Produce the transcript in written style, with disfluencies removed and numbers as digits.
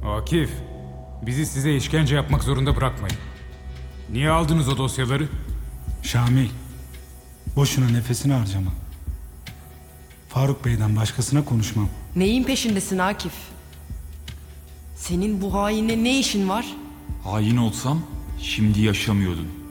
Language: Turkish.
Akif, bizi size işkence yapmak zorunda bırakmayın. Niye aldınız o dosyaları? Şamil, boşuna nefesini harcama. Faruk Bey'den başkasına konuşmam. Neyin peşindesin Akif? Senin bu hainle ne işin var? Hain olsam şimdi yaşamıyordun.